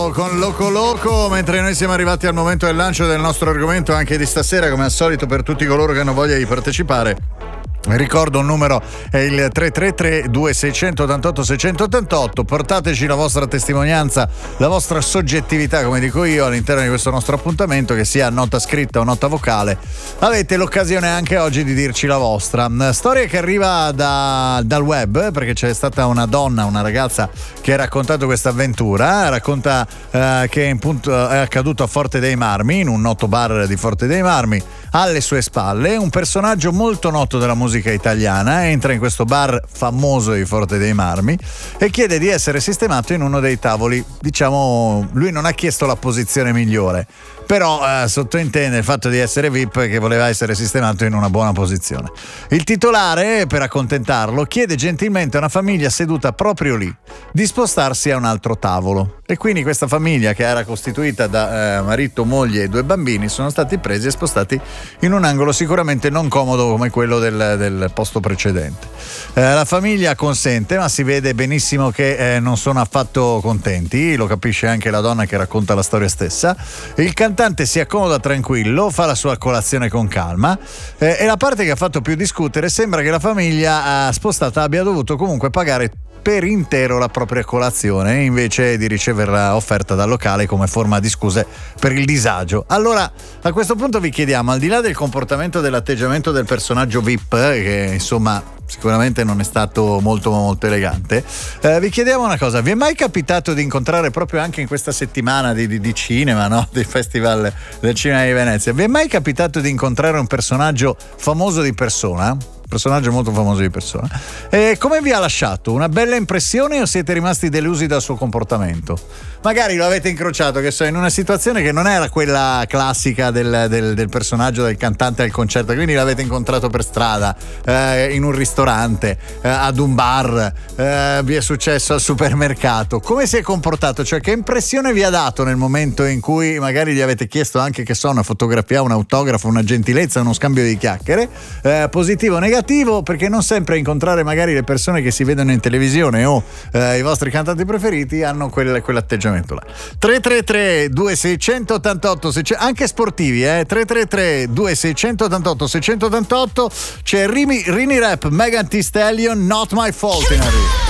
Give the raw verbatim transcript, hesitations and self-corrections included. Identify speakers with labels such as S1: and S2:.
S1: Loco con Loco Loco, mentre noi siamo arrivati al momento del lancio del nostro argomento anche di stasera, come al solito per tutti coloro che hanno voglia di partecipare. Ricordo un numero, è il tre tre tre due sei otto otto sei otto otto. Portateci la vostra testimonianza, la vostra soggettività, come dico io, all'interno di questo nostro appuntamento, che sia nota scritta o nota vocale. Avete l'occasione anche oggi di dirci la vostra storia, che arriva da, dal web, perché c'è stata una donna, una ragazza che ha raccontato questa avventura. Racconta eh, che in punto, è accaduto a Forte dei Marmi, in un noto bar di Forte dei Marmi. Alle sue spalle un personaggio molto noto della musica italiana entra in questo bar famoso di Forte dei Marmi e chiede di essere sistemato in uno dei tavoli. Diciamo, lui non ha chiesto la posizione migliore, però eh, sottointende il fatto di essere V I P, che voleva essere sistemato in una buona posizione. Il titolare, per accontentarlo, chiede gentilmente a una famiglia seduta proprio lì di spostarsi a un altro tavolo, e quindi questa famiglia, che era costituita da eh, marito, moglie e due bambini, sono stati presi e spostati in un angolo sicuramente non comodo come quello del, del posto precedente. Eh, la famiglia consente, ma si vede benissimo che eh, non sono affatto contenti. Lo capisce anche la donna che racconta la storia stessa. Il cantante si accomoda tranquillo, fa la sua colazione con calma, eh, e la parte che ha fatto più discutere sembra che la famiglia eh, spostata abbia dovuto comunque pagare per intero la propria colazione, invece di riceverla offerta dal locale come forma di scuse per il disagio. Allora, a questo punto vi chiediamo, al di là del comportamento, dell'atteggiamento del personaggio V I P, che insomma sicuramente non è stato molto molto elegante, eh, vi chiediamo una cosa: vi è mai capitato di incontrare, proprio anche in questa settimana di, di, di cinema, no? Del Festival del Cinema di Venezia, vi è mai capitato di incontrare un personaggio famoso di persona? Personaggio molto famoso di persona. E come vi ha lasciato? Una bella impressione o siete rimasti delusi dal suo comportamento? Magari lo avete incrociato, che so, in una situazione che non era quella classica del, del, del personaggio del cantante al concerto, quindi l'avete incontrato per strada, eh, in un ristorante, eh, ad un bar, eh, vi è successo al supermercato. Come si è comportato? Cioè, che impressione vi ha dato nel momento in cui magari gli avete chiesto anche, che so, una fotografia, un autografo, una gentilezza, uno scambio di chiacchiere? Eh, positivo o negativo? Perché non sempre incontrare magari le persone che si vedono in televisione o eh, i vostri cantanti preferiti hanno quel, quell'atteggiamento là. tre tre tre due sei otto otto, anche sportivi, eh? tre tre tre due sei otto otto sei otto otto. C'è Rini, Rini Rap, Megan Thee Stallion, Not My Fault in arrivo.